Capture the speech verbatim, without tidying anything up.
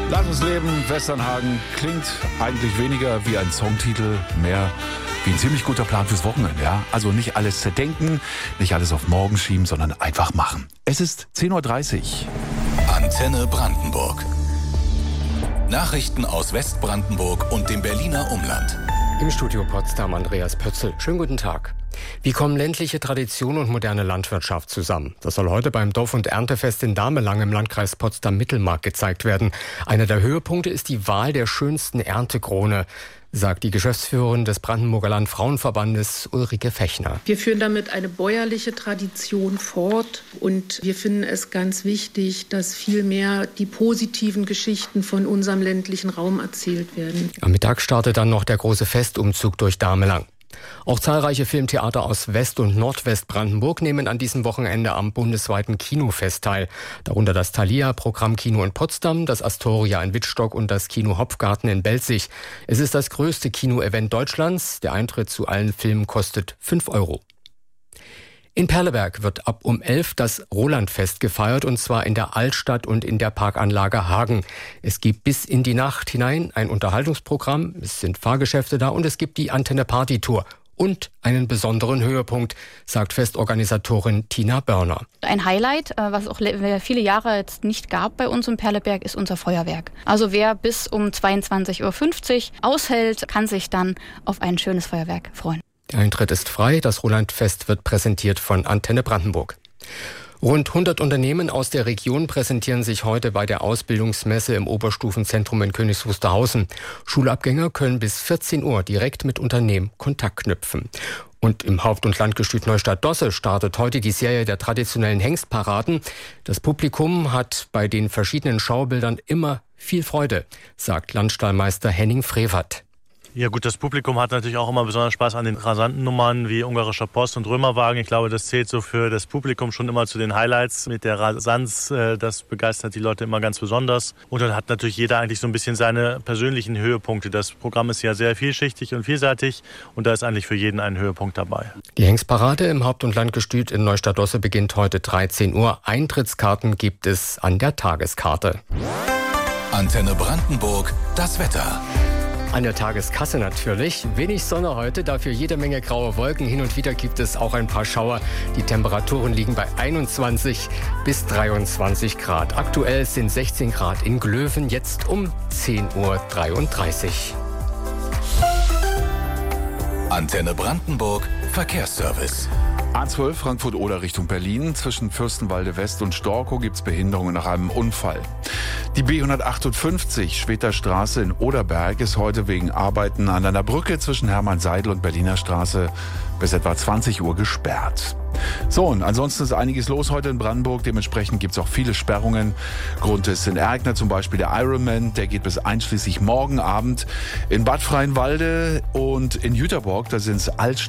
Lass uns leben, Westernhagen klingt eigentlich weniger wie ein Songtitel, mehr wie ein ziemlich guter Plan fürs Wochenende. Ja? Also nicht alles zerdenken, nicht alles auf morgen schieben, sondern einfach machen. Es ist zehn Uhr dreißig. Antenne Brandenburg. Nachrichten aus Westbrandenburg und dem Berliner Umland. Im Studio Potsdam Andreas Pötzl. Schönen guten Tag. Wie kommen ländliche Tradition und moderne Landwirtschaft zusammen? Das soll heute beim Dorf- und Erntefest in Damelang im Landkreis Potsdam-Mittelmark gezeigt werden. Einer der Höhepunkte ist die Wahl der schönsten Erntekrone, sagt die Geschäftsführerin des Brandenburger Landfrauenverbandes Ulrike Fechner. Wir führen damit eine bäuerliche Tradition fort und wir finden es ganz wichtig, dass viel mehr die positiven Geschichten von unserem ländlichen Raum erzählt werden. Am Mittag startet dann noch der große Festumzug durch Damelang. Auch zahlreiche Filmtheater aus West- und Nordwestbrandenburg nehmen an diesem Wochenende am bundesweiten Kinofest teil. Darunter das Thalia Programmkino in Potsdam, das Astoria in Wittstock und das Kino Hopfgarten in Belzig. Es ist das größte Kino-Event Deutschlands. Der Eintritt zu allen Filmen kostet fünf Euro. In Perleberg wird ab um elf das Rolandfest gefeiert, und zwar in der Altstadt und in der Parkanlage Hagen. Es gibt bis in die Nacht hinein ein Unterhaltungsprogramm, es sind Fahrgeschäfte da und es gibt die Antenne Party Tour. Und einen besonderen Höhepunkt, sagt Festorganisatorin Tina Börner. Ein Highlight, was auch viele Jahre jetzt nicht gab bei uns im Perleberg, ist unser Feuerwerk. Also wer bis um zweiundzwanzig Uhr fünfzig aushält, kann sich dann auf ein schönes Feuerwerk freuen. Der Eintritt ist frei. Das Rolandfest wird präsentiert von Antenne Brandenburg. Rund hundert Unternehmen aus der Region präsentieren sich heute bei der Ausbildungsmesse im Oberstufenzentrum in Königs Wusterhausen. Schulabgänger können bis vierzehn Uhr direkt mit Unternehmen Kontakt knüpfen. Und im Haupt- und Landgestüt Neustadt-Dosse startet heute die Serie der traditionellen Hengstparaden. Das Publikum hat bei den verschiedenen Schaubildern immer viel Freude, sagt Landstallmeister Henning Frevert. Ja gut, das Publikum hat natürlich auch immer besonders Spaß an den rasanten Nummern wie Ungarischer Post und Römerwagen. Ich glaube, das zählt so für das Publikum schon immer zu den Highlights. Mit der Rasanz, das begeistert die Leute immer ganz besonders. Und dann hat natürlich jeder eigentlich so ein bisschen seine persönlichen Höhepunkte. Das Programm ist ja sehr vielschichtig und vielseitig und da ist eigentlich für jeden ein Höhepunkt dabei. Die Hengstparade im Haupt- und Landgestüt in Neustadt-Dosse beginnt heute dreizehn Uhr. Eintrittskarten gibt es an der Tageskarte. Antenne Brandenburg, das Wetter. An der Tageskasse natürlich. Wenig Sonne heute, dafür jede Menge graue Wolken. Hin und wieder gibt es auch ein paar Schauer. Die Temperaturen liegen bei einundzwanzig bis dreiundzwanzig Grad. Aktuell sind sechzehn Grad in Glöwen, jetzt um zehn Uhr dreiunddreißig. Antenne Brandenburg, Verkehrsservice. A zwölf Frankfurt-Oder Richtung Berlin. Zwischen Fürstenwalde West und Storkow gibt es Behinderungen nach einem Unfall. Die B hundertachtundfünfzig Schweter Straße in Oderberg ist heute wegen Arbeiten an einer Brücke zwischen Hermann-Seidel und Berliner Straße bis etwa zwanzig Uhr gesperrt. So, und ansonsten ist einiges los heute in Brandenburg. Dementsprechend gibt es auch viele Sperrungen. Grund ist in Erkner zum Beispiel der Ironman. Der geht bis einschließlich morgen Abend. In Bad Freienwalde und in Jüterborg, da sind es Altstadt